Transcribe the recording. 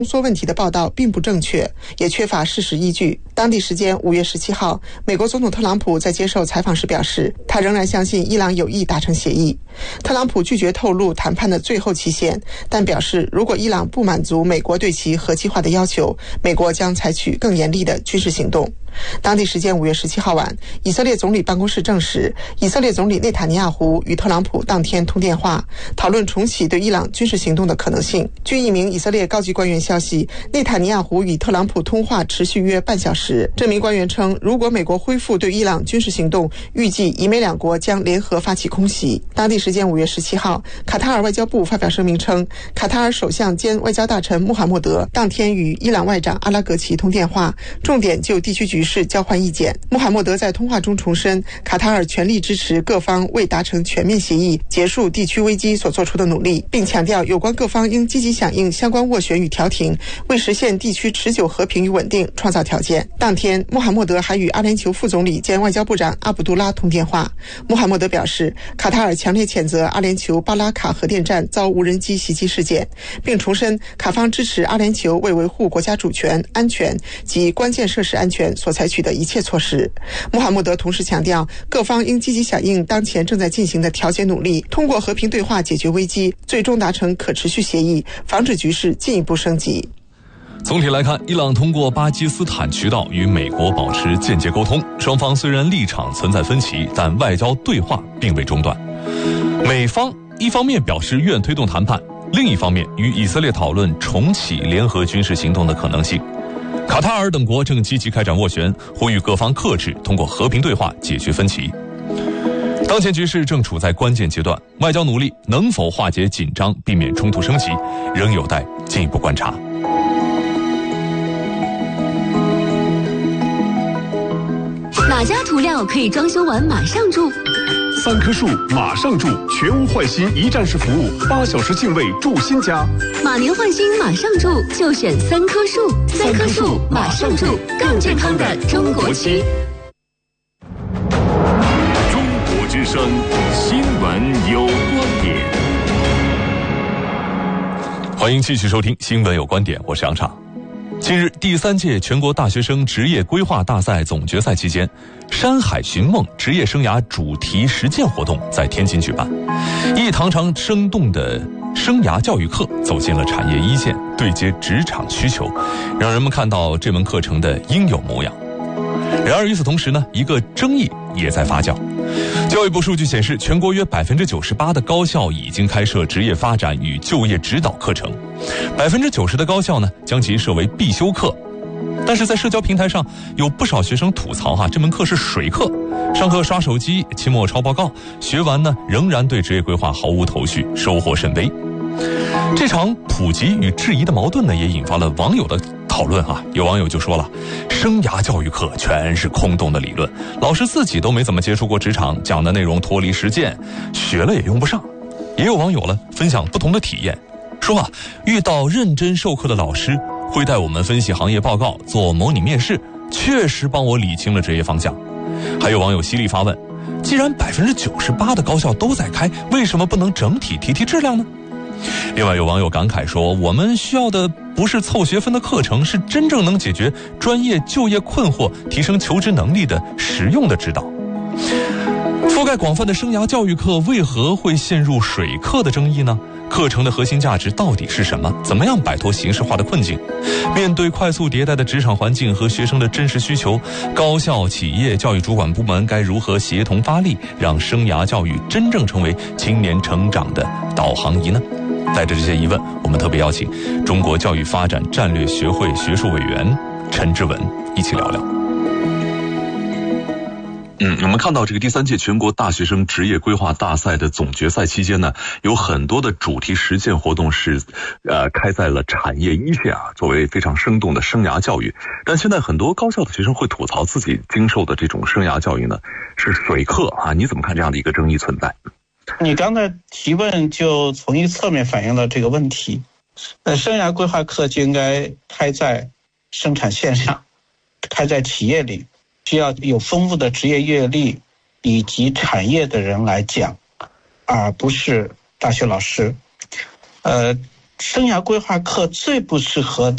缩问题的报道并不正确，也缺乏事实依据。当地时间5月17号，美国总统特朗普在接受采访时表示，他仍然相信伊朗有意达成协议。特朗普拒绝透露谈判的最后期限，但表示如果伊朗不满足美国对其核计划的要求，美国将采取更严厉的军事行动。当地时间5月17号晚，以色列总理办公室证实，以色列总理内塔尼亚胡与特朗普当天通电话，讨论重启对伊朗军事行动的可能性。据一名以色列高级官员消息，内塔尼亚胡与特朗普通话持续约半小时。这名官员称，如果美国恢复对伊朗军事行动，预计以美两国将联合发起空袭。当地时间5月17号，卡塔尔外交部发表声明称，卡塔尔首相兼外交大臣穆罕默德当天与伊朗外长阿拉格齐通电话，重点就地区局势交换意见。穆罕默德在通话中重申，卡塔尔全力支持各方为达成全面协议、结束地区危机所做出的努力，并强调有关各方应积极响应相关斡旋与调停，为实现地区持久和平与稳定创造条件。当天，穆罕默德还与阿联酋副总理兼外交部长阿卜杜拉通电话。穆罕默德表示，卡塔尔强烈谴责阿联酋巴拉卡核电站遭无人机袭击事件，并重申卡方支持阿联酋为维护国家主权、安全及关键设施安全所采取的一切措施。穆罕默德同时强调，各方应积极响应当前正在进行的调解努力，通过和平对话解决危机，最终达成可持续协议，防止局势进一步升级。 总体来看，伊朗通过巴基斯坦渠道与美国保持间接沟通，双方虽然立场存在分歧，但外交对话并未中断。美方一方面表示愿推动谈判，另一方面与以色列讨论重启联合军事行动的可能性。卡塔尔等国正积极开展斡旋，呼吁各方克制，通过和平对话解决分歧。当前局势正处在关键阶段，外交努力能否化解紧张，避免冲突升级，仍有待进一步观察。 哪家涂料可以装修完马上住 ？3棵树马上住，全屋换新一站式服务，8小时净位住新家。 马年换新马上住，就选3棵树。3棵树马上住，更健康的中国区。 中国之声新闻有观点， 欢迎继续收听新闻有观点，我是杨畅。近日，第3届全国大学生职业规划大赛总决赛期间，山海寻梦职业生涯主题实践活动在天津举办。一堂堂生动的生涯教育课走进了产业一线，对接职场需求，让人们看到这门课程的应有模样。然而与此同时呢，一个争议也在发酵。教育部数据显示，全国约98%的高校已经开设职业发展与就业指导课程，90%的高校呢将其设为必修课。但是在社交平台上，有不少学生吐槽这门课是水课，上课刷手机，期末抄报告，学完呢仍然对职业规划毫无头绪，收获甚微。这场普及与质疑的矛盾呢，也引发了网友的讨论有网友就说了，生涯教育课全是空洞的理论，老师自己都没怎么接触过职场，讲的内容脱离实践，学了也用不上。也有网友分享不同的体验，说遇到认真授课的老师会带我们分析行业报告，做模拟面试，确实帮我理清了职业方向。还有网友犀利发问，既然98%的高校都在开，为什么不能整体提质量呢？另外有网友感慨说，我们需要的不是凑学分的课程，是真正能解决专业就业困惑、提升求职能力的实用的指导。覆盖广泛的生涯教育课为何会陷入水课的争议呢？课程的核心价值到底是什么？怎么样摆脱形式化的困境？面对快速迭代的职场环境和学生的真实需求，高校、企业、教育主管部门该如何协同发力，让生涯教育真正成为青年成长的导航仪呢？带着这些疑问，我们特别邀请中国教育发展战略学会学术委员陈志文一起聊聊。 我们看到这个第3届全国大学生职业规划大赛的总决赛期间呢，有很多的主题实践活动是开在了产业一线作为非常生动的生涯教育。但现在很多高校的学生会吐槽自己经受的这种生涯教育呢是水课你怎么看这样的一个争议存在？ 你刚才提问就从一侧面反映了这个问题。生涯规划课就应该开在生产线上，开在企业里，需要有丰富的职业阅历以及产业的人来讲，而不是大学老师。生涯规划课最不适合